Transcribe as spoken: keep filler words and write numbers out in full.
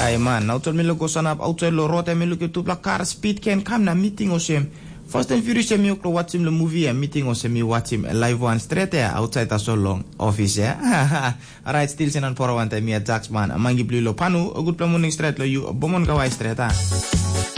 Ay man, nou tot me look osan up outside lo rote me look to la car speed can come na meeting osem. Fast and Furious me ook watch him the movie and meeting osem me watch him live one straight there outside a so long office yeah. Alright, still sen on for one time me Jax man. Mangi blue lo panu, a good morning straight lo you bomon kawai straight ah.